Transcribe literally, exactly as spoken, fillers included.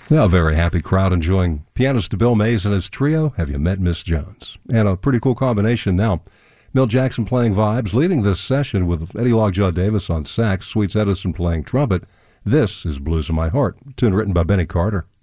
Yeah, a very happy crowd enjoying pianist Bill Mays and his trio, Have You Met Miss Jones? And a pretty cool combination now. Milt Jackson playing vibes, leading this session with Eddie Lockjaw Davis on sax, Sweets Edison playing trumpet. This is Blues in My Heart, tune written by Benny Carter.